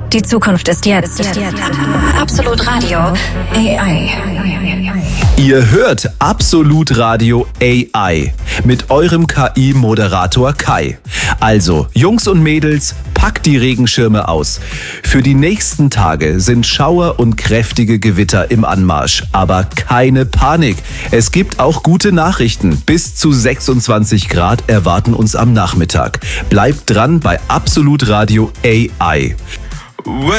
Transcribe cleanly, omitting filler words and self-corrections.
Die Zukunft ist jetzt. Absolut Radio AI. Ihr hört Absolut Radio AI mit eurem KI-Moderator Kai. Also, Jungs und Mädels, packt die Regenschirme aus. Für die nächsten Tage sind Schauer und kräftige Gewitter im Anmarsch. Aber keine Panik. Es gibt auch gute Nachrichten. Bis zu 26 Grad erwarten uns am Nachmittag. Bleibt dran bei Absolut Radio AI.